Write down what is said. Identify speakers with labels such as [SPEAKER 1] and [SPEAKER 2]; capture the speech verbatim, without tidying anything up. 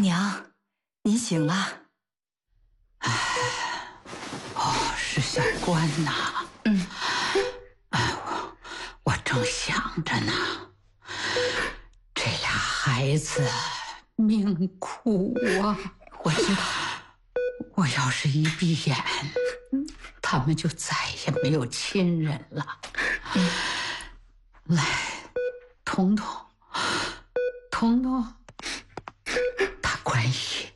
[SPEAKER 1] 娘，您醒了。
[SPEAKER 2] 哎，哦，是小关呐。
[SPEAKER 1] 嗯。
[SPEAKER 2] 哎，我我正想着呢，这俩孩子命苦啊。
[SPEAKER 1] 我知道。
[SPEAKER 2] 我要是一闭眼，他们就再也没有亲人了。
[SPEAKER 1] 嗯。
[SPEAKER 2] 来，彤彤，彤彤，大关姨，